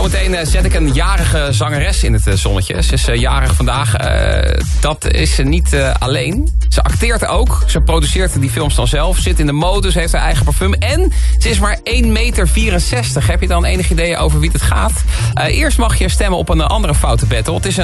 Zometeen zet ik een jarige zangeres in het zonnetje. Ze is jarig vandaag. Dat is ze niet alleen. Ze acteert ook. Ze produceert die films dan zelf. Zit in de mode. Ze heeft haar eigen parfum. En ze is maar 1,64 meter. Heb je dan enig idee over wie het gaat? Eerst mag je stemmen op een andere foute battle. Het is